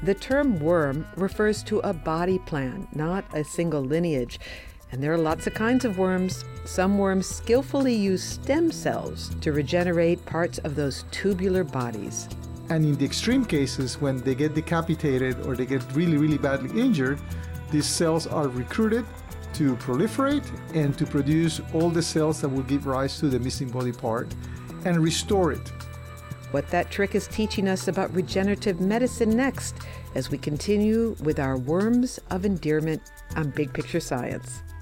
The term worm refers to a body plan, not a single lineage. And there are lots of kinds of worms. Some worms skillfully use stem cells to regenerate parts of those tubular bodies. And in the extreme cases, when they get decapitated or they get really, really badly injured, these cells are recruited to proliferate and to produce all the cells that will give rise to the missing body part and restore it. What that trick is teaching us about regenerative medicine next as we continue with our Worms of Endearment on Big Picture Science.